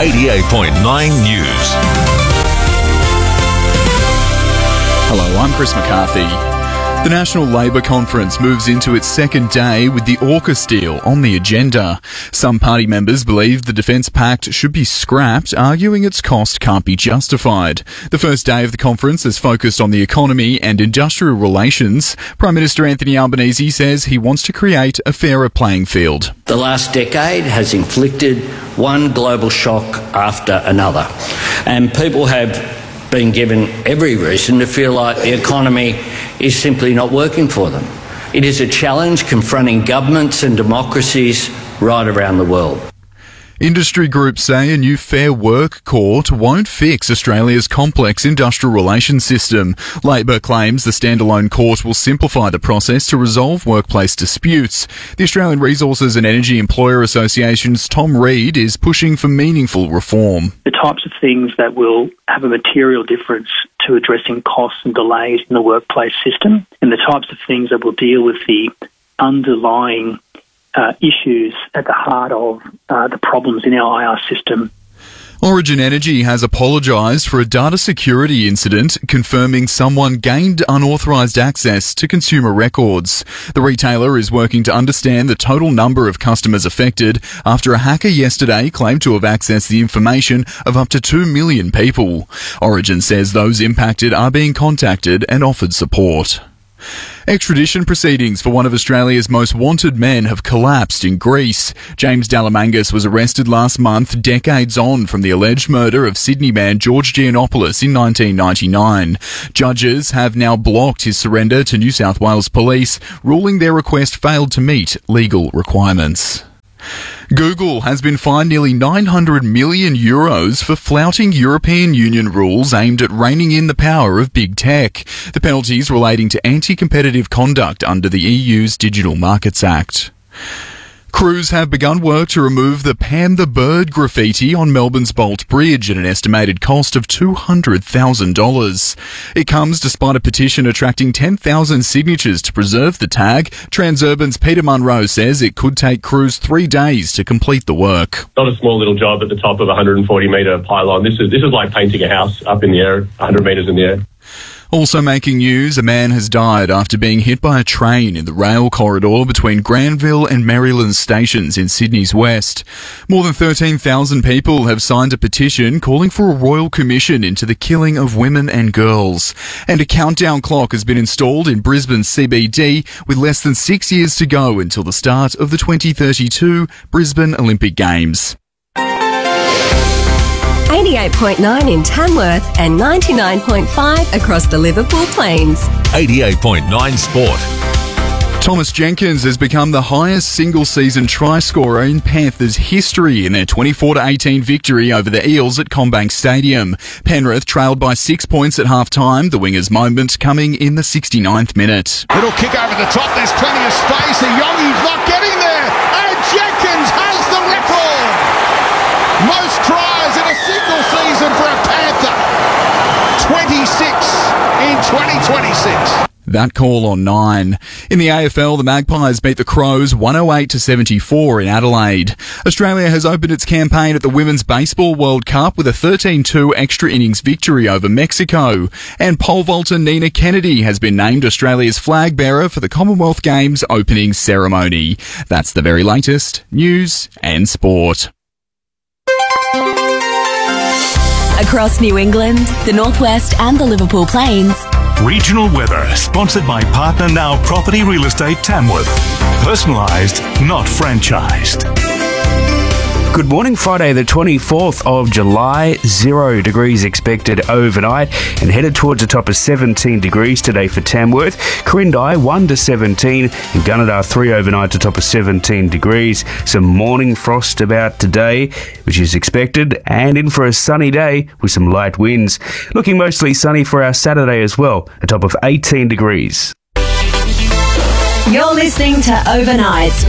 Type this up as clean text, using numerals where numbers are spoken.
88.9 News. Hello, I'm Chris McCarthy. The National Labor Conference moves into its second day with the AUKUS deal on the agenda. Some party members believe the Defence Pact should be scrapped, arguing its cost can't be justified. The first day of the conference is focused on the economy and industrial relations. Prime Minister Anthony Albanese says he wants to create a fairer playing field. The last decade has inflicted one global shock after another, and people have been given every reason to feel like the economy is simply not working for them. It is a challenge confronting governments and democracies right around the world. Industry groups say a new Fair Work court won't fix Australia's complex industrial relations system. Labor claims the standalone court will simplify the process to resolve workplace disputes. The Australian Resources and Energy Employer Association's Tom Reed is pushing for meaningful reform. The types of things that will have a material difference to addressing costs and delays in the workplace system, and the types of things that will deal with the underlying issues at the heart of the problems in our IR system. Origin Energy has apologised for a data security incident confirming someone gained unauthorised access to consumer records. The retailer is working to understand the total number of customers affected after a hacker yesterday claimed to have accessed the information of up to 2 million people. Origin says those impacted are being contacted and offered support. Extradition proceedings for one of Australia's most wanted men have collapsed in Greece. James Dalamangas was arrested last month, decades on from the alleged murder of Sydney man George Giannopoulos in 1999. Judges have now blocked his surrender to New South Wales Police, ruling their request failed to meet legal requirements. Google has been fined nearly €900 million for flouting European Union rules aimed at reining in the power of big tech. The penalties relating to anti-competitive conduct under the EU's Digital Markets Act. Crews have begun work to remove the Pam the Bird graffiti on Melbourne's Bolt Bridge at an estimated cost of $200,000. It comes despite a petition attracting 10,000 signatures to preserve the tag. Transurban's Peter Munro says it could take crews 3 days to complete the work. Not a small little job at the top of a 140-metre pylon. This is like painting a house up in the air, 100 metres in the air. Also making news, a man has died after being hit by a train in the rail corridor between Granville and Maryland stations in Sydney's west. More than 13,000 people have signed a petition calling for a royal commission into the killing of women and girls. And a countdown clock has been installed in Brisbane's CBD with less than 6 years to go until the start of the 2032 Brisbane Olympic Games. 88.9 in Tamworth and 99.5 across the Liverpool Plains. 88.9 Sport. Thomas Jenkins has become the highest single-season try scorer in Panthers history in their 24-18 victory over the Eels at CommBank Stadium. Penrith trailed by 6 points at half-time, the winger's moment coming in the 69th minute. Little kick over the top, there's plenty of space. Iyongi's not getting there, and Jenkins has the record! Most tries in a single season for a Panther. 26 in 2026. That call on 9. In the AFL, the Magpies beat the Crows 108-74 in Adelaide. Australia has opened its campaign at the Women's Baseball World Cup with a 13-2 extra innings victory over Mexico. And pole vaulter Nina Kennedy has been named Australia's flag bearer for the Commonwealth Games opening ceremony. That's the very latest news and sport. Across New England, the Northwest and the Liverpool Plains. Regional weather sponsored by Partner Now Property Real Estate Tamworth. Personalised, not franchised. Good morning, Friday the 24th of July, 0 degrees expected overnight and headed towards a top of 17 degrees today for Tamworth. Corindai 1 to 17 and Gunnedah 3 overnight to top of 17 degrees. Some morning frost about today, which is expected, and in for a sunny day with some light winds. Looking mostly sunny for our Saturday as well, a top of 18 degrees. You're listening to Overnight.